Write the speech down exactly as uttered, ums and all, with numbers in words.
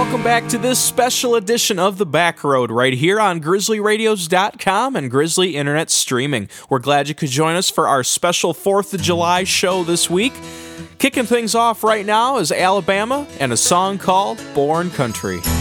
welcome back to this special edition of The Back Road right here on Grizzly Radios dot com and Grizzly Internet Streaming. We're glad you could join us for our special fourth of July show this week. Kicking things off right now is Alabama and a song called Born Country.